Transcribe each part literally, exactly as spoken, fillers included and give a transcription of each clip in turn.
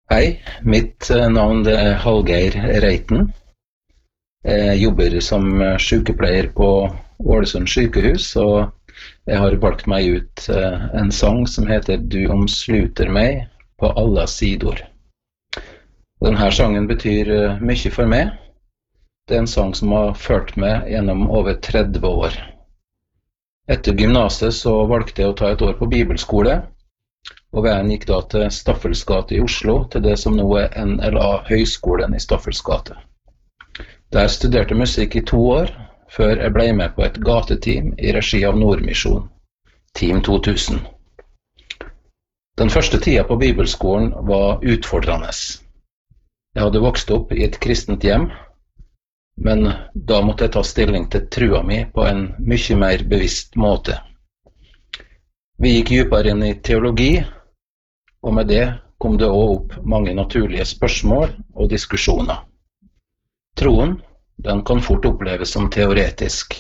Hei, mitt eh, navn det er Hallgeir Reiten. Jeg jobber som eh, sykepleier på Ålesund sykehus, og jeg har valgt meg ut eh, en sang som heter «Du omsluter meg på alle sider». Denne sangen betyr eh, mye for meg. Det er en sang som har ført meg gjennom over tretti år. Etter gymnaset så valgte jeg å ta et år på bibelskole, og veien gikk da til Staffels gate i Oslo, til det som nå er N L A Høgskolen i Staffels gate. Der studerte musikk i to år, før jeg ble med på et gateteam i regi av Nordmisjon, Team to tusen. Den første tida på bibelskolen var utfordrende. Jeg hadde vokst opp i et kristent hjem, men da måtte jeg ta stilling til trua mi på en mye mer bevisst måte. Vi gikk dypere inn i teologi, og med det kom det også opp mange naturlige spørsmål og diskusjoner. Troen, den kan fort oppleves som teoretisk.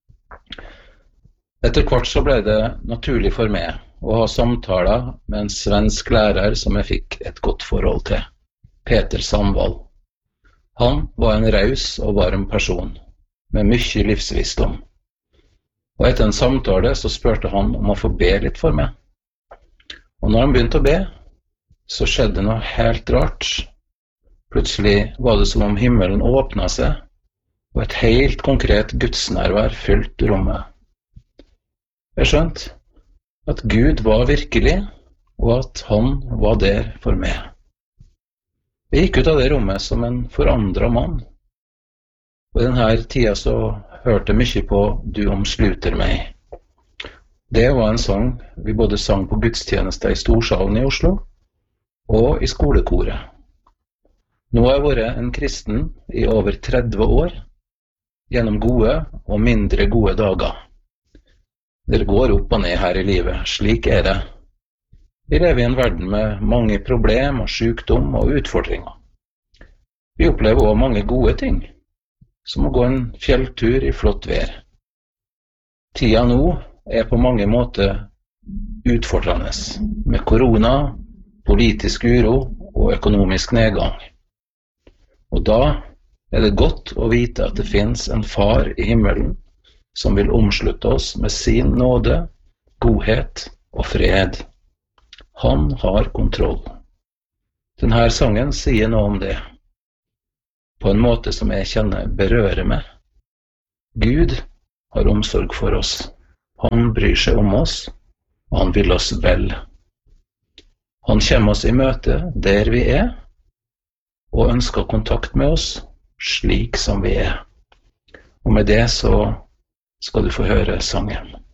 Etter hvert så ble det naturlig for meg å ha samtaler med en svensk lærer som jeg fikk et godt forhold til, Peter Sandvall. Han var en raus og varm person, med mye livsvisdom. Og etter en samtale så spurte han om å få be litt for meg. Og når han begynte å be, så skjedde noe helt rart. Plutselig var det som om himmelen åpnet seg, og et helt konkret gudsnærvær fylte rommet. Jeg skjønte at Gud var virkelig, og at han var der for meg. Jeg gikk ut av det rommet som en forandret mann. Og i denne tida så hørte jeg mye på «Du omsluter meg». Det var en sang vi både sang på gudstjeneste i Storsalen i Oslo og i skolekoret. Nå har jeg vært en kristen i over tretti år, gjennom gode og mindre gode dager. Det går opp og ned her i livet, slik er det. Vi lever i en verden med mange problemer, sykdom og utfordringer. Vi opplever også mange gode ting, som å gå en fjelltur i flott vær. Tida nå er på mange måter utfordrende, med korona, politisk uro og økonomisk nedgang. Og da er det godt å vite at det finnes en far i himmelen som vil omslutte oss med sin nåde, godhet og fred. Han har kontroll. Denne sangen sier noe om det, på en måte som jeg kjenner berører meg. Gud har omsorg for oss. Han bryr seg om oss, og han vil oss vel. Han kommer oss i møte der vi er, og ønsker kontakt med oss slik som vi er. Og med det så skal du få høre sangen.